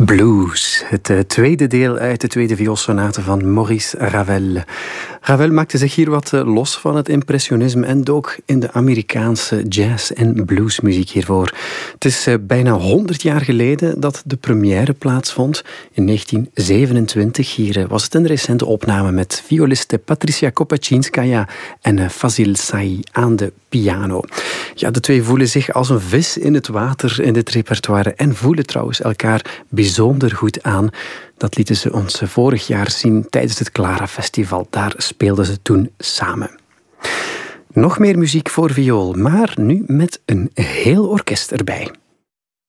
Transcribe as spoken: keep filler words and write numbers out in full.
Blues, het uh, tweede deel uit de tweede vioolsonate van Maurice Ravel. Ravel maakte zich hier wat uh, los van het impressionisme en dook in de Amerikaanse jazz- en bluesmuziek hiervoor. Het is uh, bijna honderd jaar geleden dat de première plaatsvond. In negentien zevenentwintig. Hier uh, was het een recente opname met violiste Patricia Kopachinskaya en uh, Fazil Say aan de piano. Ja, de twee voelen zich als een vis in het water in dit repertoire en voelen trouwens elkaar bijzonder goed aan. Dat lieten ze ons vorig jaar zien tijdens het Clara Festival. Daar speelden ze toen samen. Nog meer muziek voor viool, maar nu met een heel orkest erbij.